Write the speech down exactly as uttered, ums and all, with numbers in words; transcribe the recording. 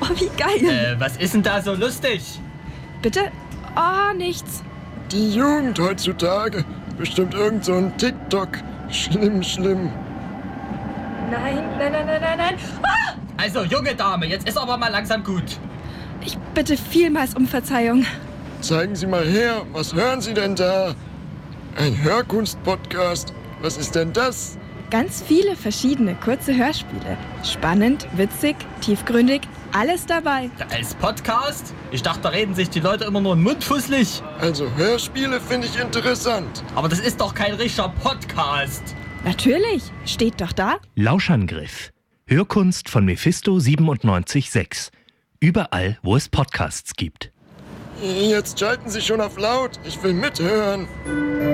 Oh, wie geil. Äh, was ist denn da so lustig? Bitte? Oh, nichts. Die Jugend heutzutage. Bestimmt irgend so ein TikTok. Schlimm, schlimm. Nein, nein, nein, nein, nein, nein. Ah! Also, junge Dame, jetzt ist aber mal langsam gut. Ich bitte vielmals um Verzeihung. Zeigen Sie mal her, was hören Sie denn da? Ein Hörkunst-Podcast. Was ist denn das? Ganz viele verschiedene kurze Hörspiele. Spannend, witzig, tiefgründig, alles dabei. Als Podcast? Ich dachte, da reden sich die Leute immer nur in den Mund fusselig. Also Hörspiele finde ich interessant. Aber das ist doch kein richtiger Podcast. Natürlich, steht doch da. Lauschangriff. Hörkunst von Mephisto siebenundneunzig Komma sechs. Überall, wo es Podcasts gibt. Jetzt schalten Sie schon auf laut. Ich will mithören.